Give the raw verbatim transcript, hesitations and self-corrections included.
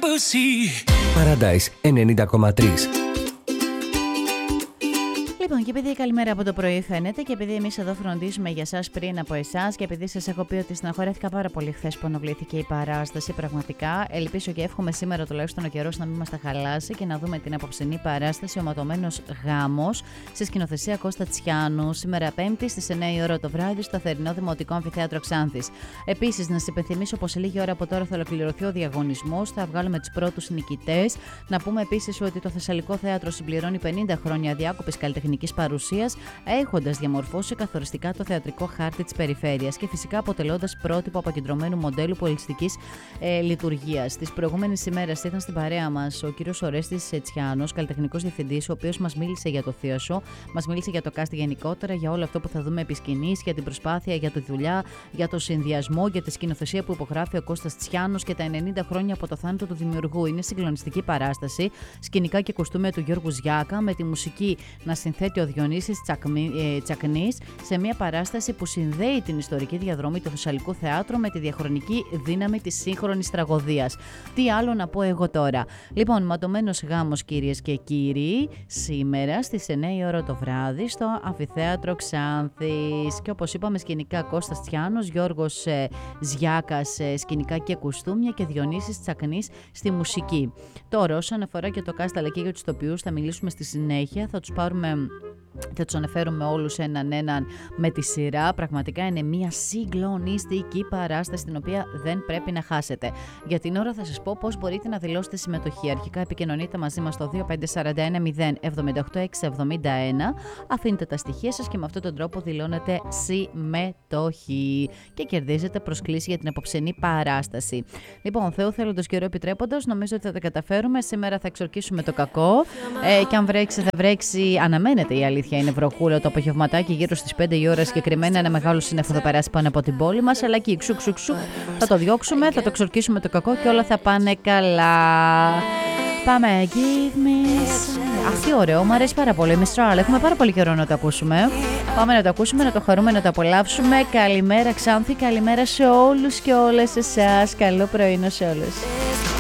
Paradise ενενήντα κόμμα τρία. Λοιπόν, και επειδή η καλημέρα από το πρωί φαίνεται και επειδή εμείς εδώ φροντίζουμε για εσάς πριν από εσάς και επειδή σας έχω πει ότι στεναχωρέθηκα πάρα πολύ χθες που αναβλήθηκε η παράσταση, πραγματικά ελπίζω και εύχομαι σήμερα τουλάχιστον ο καιρός να μην μας τα χαλάσει και να δούμε την απόψινή παράσταση «Ο Ματωμένος Γάμος» σε σκηνοθεσία Κώστα Τσιάνου, σήμερα Πέμπτη στις εννιά η ώρα το βράδυ στο Θερινό Δημοτικό Αμφιθέατρο Ξάνθης. Επίσης, να σας υπενθυμίσω πως σε λίγη ώρα από τώρα θα ολοκληρωθεί ο διαγωνισμός, θα βγάλουμε τους πρώτους νικητές. Να πούμε επίσης ότι το Θεσσαλικό Θέατρο συμπληρώνει πενήντα χρόνια διάκοπης καλλιτεχνικής παρουσίας, έχοντας διαμορφώσει καθοριστικά το θεατρικό χάρτη της περιφέρειας και φυσικά αποτελώντας πρότυπο αποκεντρωμένου μοντέλου πολιστικής ε, λειτουργίας. Τις προηγούμενες ημέρες ήταν στην παρέα μας ο κύριος Ορέστης Τσιάνος, καλλιτεχνικός διευθυντής, ο οποίος μας μίλησε για το θείασο, μας μίλησε για το cast γενικότερα, για όλο αυτό που θα δούμε επί σκηνής, για την προσπάθεια, για τη δουλειά, για το συνδυασμό, για τη σκηνοθεσία που υπογράφει ο Κώστας Τσιάνος και τα ενενήντα χρόνια από το θάνατο του δημιουργού. Είναι συγκλονιστική παράσταση, σκηνικά και κοστούμια του Γιώργου Ζιάκα, με τη μουσική να συνθέτει ο Διονύσης Τσακνής σε μια παράσταση που συνδέει την ιστορική διαδρομή του Θεσσαλικού Θεάτρου με τη διαχρονική δύναμη της σύγχρονης τραγωδίας. Τι άλλο να πω εγώ τώρα. Λοιπόν, Ματωμένος Γάμος, κυρίες και κύριοι, σήμερα στις εννιά η ώρα το βράδυ στο Αμφιθέατρο Ξάνθης. Και όπως είπαμε, σκηνικά Κώστας Τσιάνος, Γιώργος ε, Ζιάκας ε, σκηνικά και κουστούμια και Διονύσης Τσακνής στη μουσική. Τώρα, όσον αφορά και το cast αλλά και για τους ηθοποιούς, θα μιλήσουμε στη συνέχεια, θα τους πάρουμε. Θα τους αναφέρουμε όλους έναν έναν με τη σειρά. Πραγματικά είναι μια συγκλονιστική παράσταση την οποία δεν πρέπει να χάσετε. Για την ώρα θα σας πω πώς μπορείτε να δηλώσετε συμμετοχή. Αρχικά επικοινωνείτε μαζί μας στο δύο πέντε τέσσερα ένα μηδέν επτά οκτώ έξι επτά ένα. Αφήνετε τα στοιχεία σας και με αυτόν τον τρόπο δηλώνετε συμμετοχή και κερδίζετε προσκλήσεις για την απόψινή παράσταση. Λοιπόν, Θεού θέλοντος καιρό επιτρέποντας, νομίζω ότι θα τα καταφέρουμε. Σήμερα θα εξορκίσουμε το κακό. Ε, και αν βρέξει, θα βρέξει, αναμένεται η αλήθεια. Είναι βροχούλα το απογευματάκι γύρω στις πέντε η ώρα συγκεκριμένα. Ένα μεγάλο σύννεφο θα περάσει πάνω από την πόλη μας. Αλλά εκεί ξουκ ξουκ ξουκ θα το διώξουμε, θα το ξορκίσουμε το κακό και όλα θα πάνε καλά. Πάμε, give me some. Αχ, τι ωραίο, μου αρέσει πάρα πολύ. Mistral, έχουμε πάρα πολύ καιρό να το ακούσουμε. Πάμε να το ακούσουμε, να το χαρούμε, να το απολαύσουμε. Καλημέρα Ξάνθη, καλημέρα σε όλους και όλες εσάς. Καλό πρωινό σε όλους.